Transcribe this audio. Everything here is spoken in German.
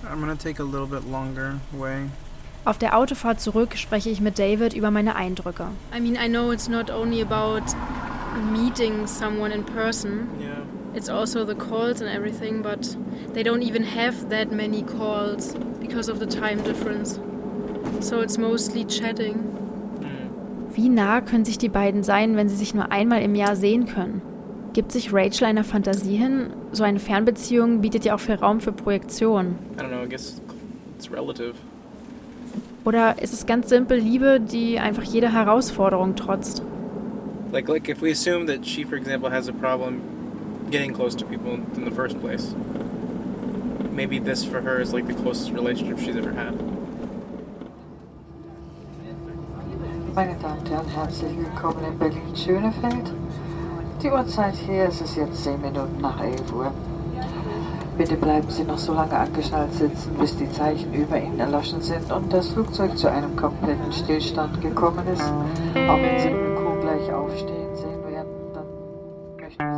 I'm gonna take a little bit longer way. Auf der Autofahrt zurück spreche ich mit David über meine Eindrücke. I mean, I know it's not only about meeting someone in person. Yeah. It's also the calls and everything, but they don't even have that many calls because of the time difference. So it's mostly chatting. Wie nah können sich die beiden sein, wenn sie sich nur einmal im Jahr sehen können? Gibt sich Rachel einer Fantasie hin? So eine Fernbeziehung bietet ja auch viel Raum für Projektion. I don't know, I guess it's relative. Oder ist es ganz simpel Liebe, die einfach jeder Herausforderung trotzt? Like if we assume that she, for example, has a problem getting close to people in the first place, maybe this for her is like the closest relationship she's ever had. Meine Damen und Herren, herzlich willkommen in Berlin-Schönefeld. Die Uhrzeit hier ist es jetzt 10 Minuten nach 11 Uhr. Bitte bleiben Sie noch so lange angeschnallt sitzen, bis die Zeichen über Ihnen erloschen sind und das Flugzeug zu einem kompletten Stillstand gekommen ist. Auch wenn Sie